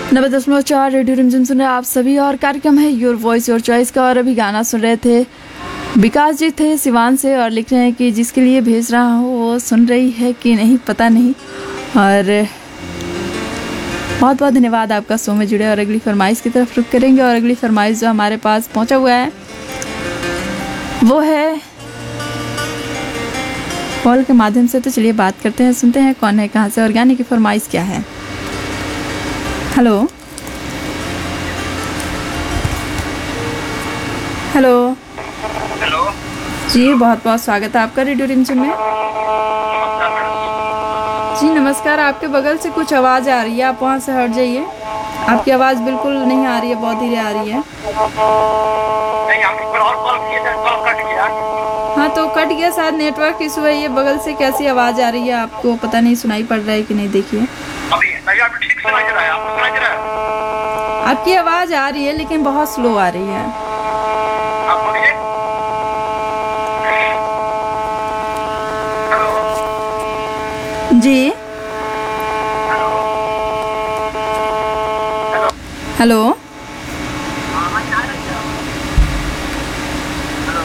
90.4 radio रिमझिम सुन रहे आप सभी और कार्यक्रम है योर वॉइस योर चॉइस का। और अभी गाना सुन रहे थे, विकास जी थे सिवान से और लिख रहे हैं कि जिसके लिए भेज रहा हूँ वो सुन रही है कि नहीं पता नहीं। और बहुत बहुत धन्यवाद आपका शो में जुड़े। और अगली फरमाइश की तरफ रुख करेंगे और अगली फरमाइश जो हमारे पास पहुंचा हुआ है वो है कॉल के माध्यम से। तो चलिए बात करते हैं, सुनते हैं कौन है, कहाँ से और गाने की फरमाइश क्या है। हेलो हेलो हेलो जी, बहुत बहुत स्वागत है आपका रेडियो रिमझिम में। जी नमस्कार। आपके बगल से कुछ आवाज़ आ रही है, आप वहाँ से हट जाइए। आपकी आवाज़ बिल्कुल नहीं आ रही है, बहुत धीरे आ रही है। नहीं, हम एक बार और कॉल किए थे, कॉल कट गया। हाँ तो कट गया, शायद नेटवर्क इशू है। ये बगल से कैसी आवाज़ आ रही है आपको पता नहीं सुनाई पड़ रहा है कि नहीं, देखिए। अभी नहीं, अभी ठीक सुनाई दे रहा है, आपको सुनाई दे रहा है? आपकी आवाज़ आ रही है लेकिन बहुत स्लो आ रही है। आप बोलिए। हेलो जी हेलो हाँ, क्या है क्या? हेलो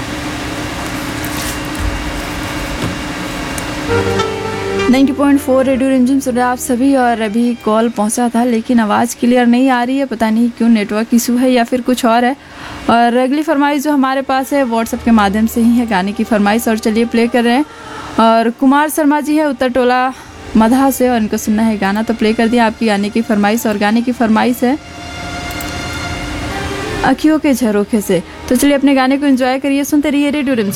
90.4 रेडियो रिमझिम सुन रहे आप सभी। और अभी कॉल पहुंचा था लेकिन आवाज़ क्लियर नहीं आ रही है, पता नहीं क्यों, नेटवर्क इशू है या फिर कुछ और है। और अगली फरमाइश जो हमारे पास है व्हाट्सएप के माध्यम से ही है, गाने की फरमाइश। और चलिए प्ले कर रहे हैं। और कुमार शर्मा जी है उत्तर टोला मधा से और इनको सुनना है गाना, तो प्ले कर दिया आपकी गाने की फरमाइश। और गाने की फरमाइश है अखियों के झरोखे से। तो चलिए अपने गाने को एंजॉय करिए, सुनते रहिए रेडियो रिमझिम।